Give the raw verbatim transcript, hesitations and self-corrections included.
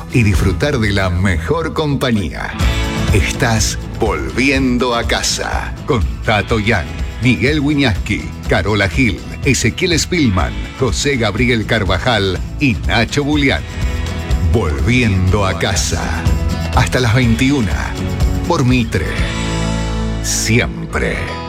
y disfrutar de la mejor compañía. Estás volviendo a casa con Tato Yang, Miguel Wiñaski, Carola Gil, Ezequiel Spillman, José Gabriel Carvajal y Nacho Bulián. Volviendo a casa. Hasta las veintiuna. Por Mitre. Siempre.